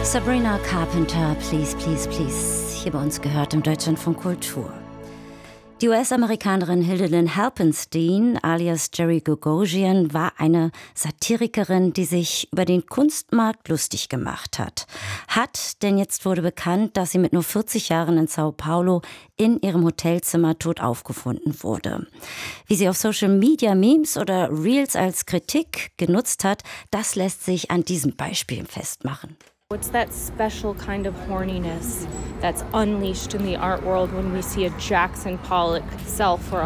Sabrina Carpenter, Please, Please, Please, hier bei uns gehört im Deutschlandfunk Kultur. Die US-Amerikanerin Hilde Halpenstein, alias Jerry Gogosian, war eine Satirikerin, die sich über den Kunstmarkt lustig gemacht hat. Denn jetzt wurde bekannt, dass sie mit nur 40 Jahren in Sao Paulo in ihrem Hotelzimmer tot aufgefunden wurde. Wie sie auf Social Media Memes oder Reels als Kritik genutzt hat, das lässt sich an diesem Beispiel festmachen. It's that special kind of horniness that's unleashed in the art world when we see a Jackson Pollock sell for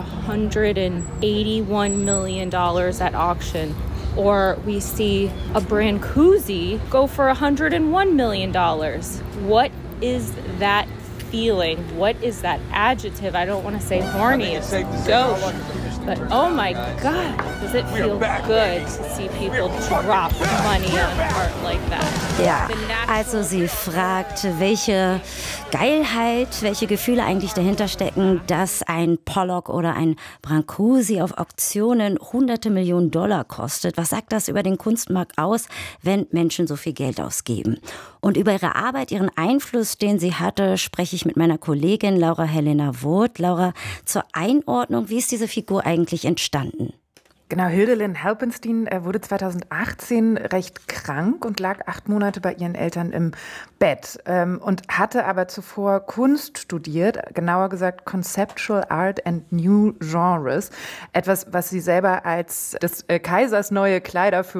$181 million at auction, or we see a Brancusi go for $101 million. What is that feeling? What is that adjective? I don't want to say horny, it's gauche. But oh my God, does it feel good to see people drop money on art like that? Ja, also sie fragt, welche Geilheit, welche Gefühle eigentlich dahinter stecken, dass ein Pollock oder ein Brancusi auf Auktionen hunderte Millionen Dollar kostet. Was sagt das über den Kunstmarkt aus, wenn Menschen so viel Geld ausgeben? Und über ihre Arbeit, ihren Einfluss, den sie hatte, spreche ich mit meiner Kollegin Laura Helena Woth. Laura, zur Einordnung, wie ist diese Figur eigentlich entstanden? Genau, Hilde Halpenstein wurde 2018 recht krank und lag 8 Monate bei ihren Eltern im Bett und hatte aber zuvor Kunst studiert, genauer gesagt Conceptual Art and New Genres, etwas, was sie selber als des Kaisers neue Kleider für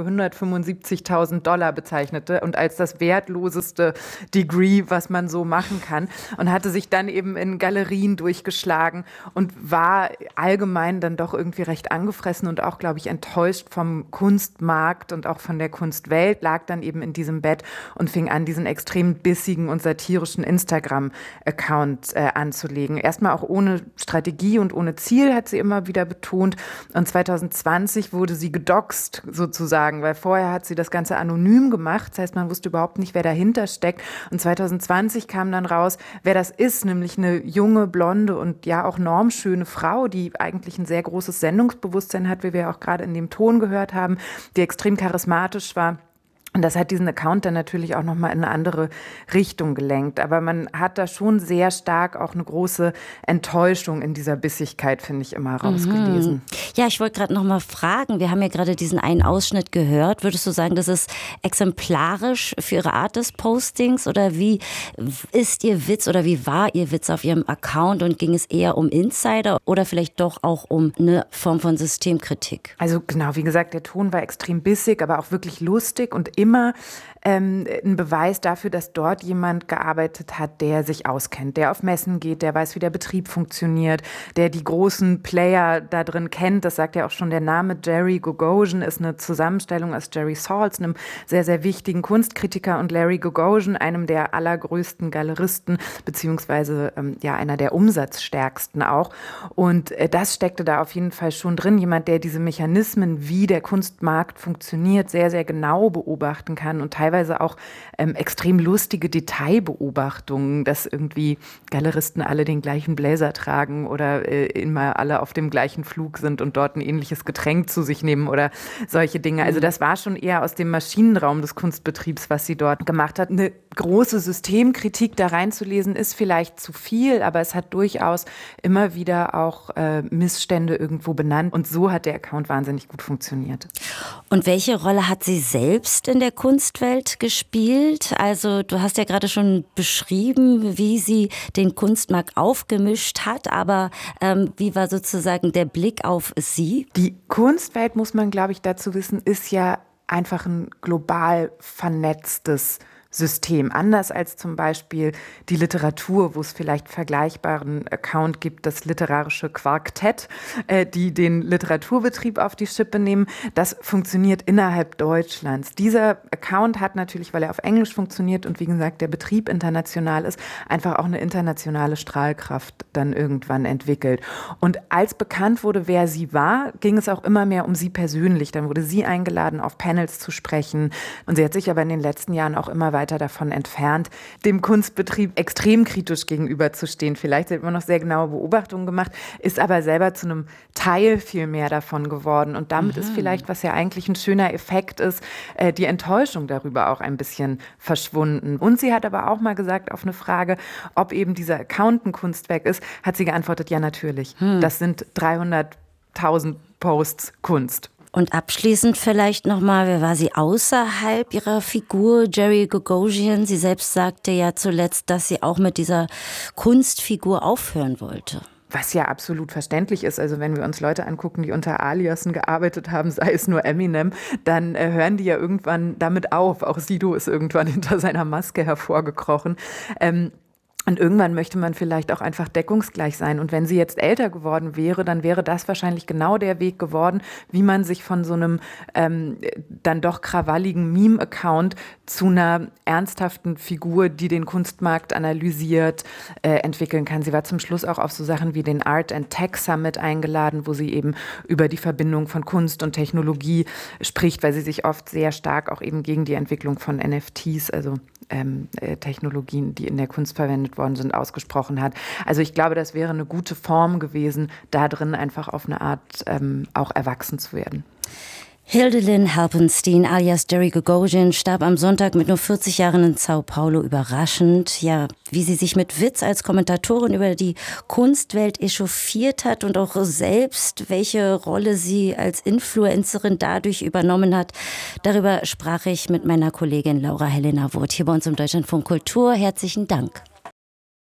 $175.000 bezeichnete und als das wertloseste Degree, was man so machen kann, und hatte sich dann eben in Galerien durchgeschlagen und war allgemein dann doch irgendwie recht angefressen und auch, glaube ich, enttäuscht vom Kunstmarkt und auch von der Kunstwelt, lag dann eben in diesem Bett und fing an, diesen extrem bissigen und satirischen Instagram-Account anzulegen. Erstmal auch ohne Strategie und ohne Ziel, hat sie immer wieder betont. Und 2020 wurde sie gedoxt sozusagen, weil vorher hat sie das Ganze anonym gemacht. Das heißt, man wusste überhaupt nicht, wer dahinter steckt. Und 2020 kam dann raus, wer das ist, nämlich eine junge, blonde und ja auch normschöne Frau, die eigentlich ein sehr großes Sendungsbewusstsein hat, wie wir auch gerade in dem Ton gehört haben, die extrem charismatisch war. Und das hat diesen Account dann natürlich auch nochmal in eine andere Richtung gelenkt. Aber man hat da schon sehr stark auch eine große Enttäuschung in dieser Bissigkeit, finde ich, immer rausgelesen. Ja, ich wollte gerade nochmal fragen, wir haben ja gerade diesen einen Ausschnitt gehört. Würdest du sagen, das ist exemplarisch für Ihre Art des Postings? Oder wie ist Ihr Witz oder wie war Ihr Witz auf Ihrem Account? Und ging es eher um Insider oder vielleicht doch auch um eine Form von Systemkritik? Also genau, wie gesagt, der Ton war extrem bissig, aber auch wirklich lustig und immer ein Beweis dafür, dass dort jemand gearbeitet hat, der sich auskennt, der auf Messen geht, der weiß, wie der Betrieb funktioniert, der die großen Player da drin kennt. Das sagt ja auch schon der Name. Jerry Gogosian ist eine Zusammenstellung aus Jerry Saltz, einem sehr, sehr wichtigen Kunstkritiker, und Larry Gogosian, einem der allergrößten Galeristen, beziehungsweise einer der umsatzstärksten auch. Und das steckte da auf jeden Fall schon drin. Jemand, der diese Mechanismen, wie der Kunstmarkt funktioniert, sehr, sehr genau beobachten kann und teilweise auch extrem lustige Detailbeobachtungen, dass irgendwie Galeristen alle den gleichen Bläser tragen oder immer alle auf dem gleichen Flug sind und dort ein ähnliches Getränk zu sich nehmen oder solche Dinge. Also das war schon eher aus dem Maschinenraum des Kunstbetriebs, was sie dort gemacht hat. Eine große Systemkritik da reinzulesen ist vielleicht zu viel, aber es hat durchaus immer wieder auch Missstände irgendwo benannt, und so hat der Account wahnsinnig gut funktioniert. Und welche Rolle hat sie selbst in der Kunstwelt gespielt? Also du hast ja gerade schon beschrieben, wie sie den Kunstmarkt aufgemischt hat, aber wie war sozusagen der Blick auf sie? Die Kunstwelt, muss man, glaube ich, dazu wissen, ist ja einfach ein global vernetztes System. Anders als zum Beispiel die Literatur, wo es vielleicht vergleichbaren Account gibt, das literarische Quartett, die den Literaturbetrieb auf die Schippe nehmen. Das funktioniert innerhalb Deutschlands. Dieser Account hat natürlich, weil er auf Englisch funktioniert und wie gesagt der Betrieb international ist, einfach auch eine internationale Strahlkraft dann irgendwann entwickelt. Und als bekannt wurde, wer sie war, ging es auch immer mehr um sie persönlich. Dann wurde sie eingeladen, auf Panels zu sprechen. Und sie hat sich aber in den letzten Jahren auch immer weiter davon entfernt, dem Kunstbetrieb extrem kritisch gegenüberzustehen. Vielleicht hat man noch sehr genaue Beobachtungen gemacht, ist aber selber zu einem Teil viel mehr davon geworden. Und damit ist vielleicht, was ja eigentlich ein schöner Effekt ist, die Enttäuschung darüber auch ein bisschen verschwunden. Und sie hat aber auch mal gesagt auf eine Frage, ob eben dieser Account ein Kunstwerk ist, hat sie geantwortet, ja natürlich. Das sind 300.000 Posts Kunst. Und abschließend vielleicht nochmal, wer war sie außerhalb ihrer Figur, Jerry Gagosian? Sie selbst sagte ja zuletzt, dass sie auch mit dieser Kunstfigur aufhören wollte. Was ja absolut verständlich ist. Also wenn wir uns Leute angucken, die unter Aliasen gearbeitet haben, sei es nur Eminem, dann hören die ja irgendwann damit auf. Auch Sido ist irgendwann hinter seiner Maske hervorgekrochen. Und irgendwann möchte man vielleicht auch einfach deckungsgleich sein. Und wenn sie jetzt älter geworden wäre, dann wäre das wahrscheinlich genau der Weg geworden, wie man sich von so einem dann doch krawalligen Meme-Account zu einer ernsthaften Figur, die den Kunstmarkt analysiert, entwickeln kann. Sie war zum Schluss auch auf so Sachen wie den Art and Tech Summit eingeladen, wo sie eben über die Verbindung von Kunst und Technologie spricht, weil sie sich oft sehr stark auch eben gegen die Entwicklung von NFTs, also Technologien, die in der Kunst verwendet worden sind, ausgesprochen hat. Also ich glaube, das wäre eine gute Form gewesen, da drin einfach auf eine Art auch erwachsen zu werden. Hildelyn Halpenstein alias Jerry Gagosian starb am Sonntag mit nur 40 Jahren in Sao Paulo. Überraschend, ja, wie sie sich mit Witz als Kommentatorin über die Kunstwelt echauffiert hat und auch selbst, welche Rolle sie als Influencerin dadurch übernommen hat. Darüber sprach ich mit meiner Kollegin Laura Helena Wurth hier bei uns im Deutschlandfunk Kultur. Herzlichen Dank.